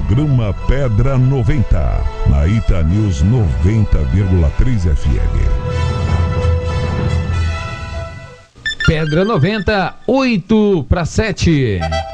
programa Pedra 90, na Ita News 90,3 FM. Pedra 90, 8 para 7.